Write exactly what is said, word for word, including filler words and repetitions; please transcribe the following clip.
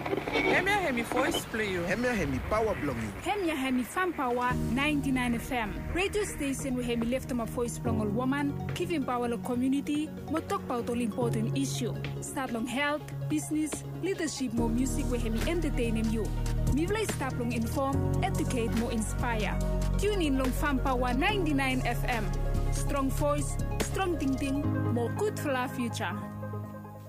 Hemia Hemi voice play you. Hemia Hemi power blog you. Hemia Hemi fan power ninety-nine F M. Radio station we Hemi left my voice blog all woman, giving power the community, mo talk about all important issue. Start long health, business, leadership, more music we Hemi entertaining you. Me will start long inform, educate, more inspire. Tune in long fan power ninety-nine F M. Strong voice, strong thinking, more good for our future.